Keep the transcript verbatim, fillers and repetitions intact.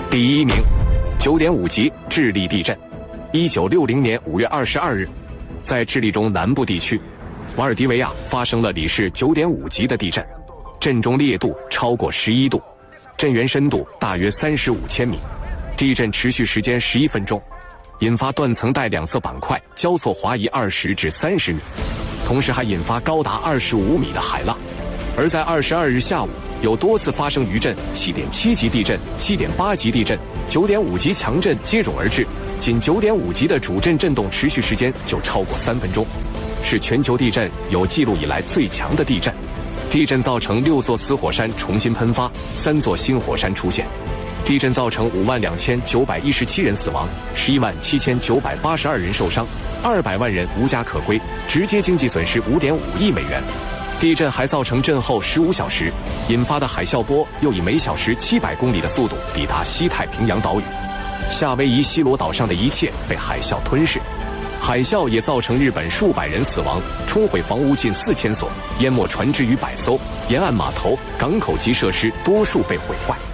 第一名，九点五级智利地震。一九六零年五月二十二日，在智利中南部地区瓦尔迪维亚发生了里氏九点五级的地震，震中烈度超过十一度，震源深度大约三十五千米，地震持续时间十一分钟，引发断层带两侧板块交错滑移二十至三十米，同时还引发高达二十五米的海浪。而在二十二日下午，有多次发生余震，七点七级地震、七点八级地震、九点五级强震接踵而至，仅九点五级的主震震动持续时间就超过三分钟，是全球地震有记录以来最强的地震。地震造成六座死火山重新喷发，三座新火山出现。地震造成五万两千九百一十七人死亡，十一万七千九百八十二人受伤，二百万人无家可归，直接经济损失五点五亿美元。地震还造成震后十五小时引发的海啸波又以每小时七百公里的速度抵达西太平洋岛屿，夏威夷西罗岛上的一切被海啸吞噬。海啸也造成日本数百人死亡，冲毁房屋近四千所，淹没船只逾百艘，沿岸码头、港口及设施多数被毁坏。